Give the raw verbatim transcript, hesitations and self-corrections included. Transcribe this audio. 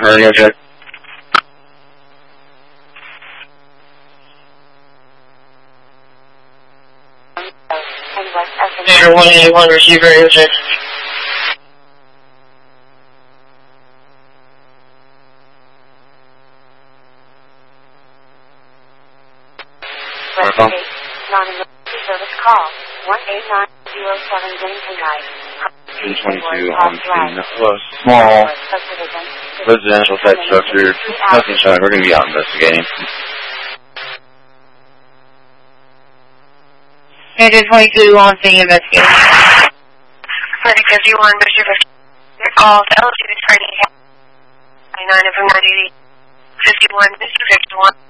Radio check. Zero one eight one, receive radio check. West eight, non-emergency service call, one eight nine zero seven Bennington Drive. G twenty-two on scene. Hello, small residential type structure. Nothing shot. We're going to be out investigating. Major twenty-two on scene investigating. Medic fifty-one, Mister fifty. Your call to elevated training. ninety-nine of ninety-eight. fifty-one, Mister fifty-one.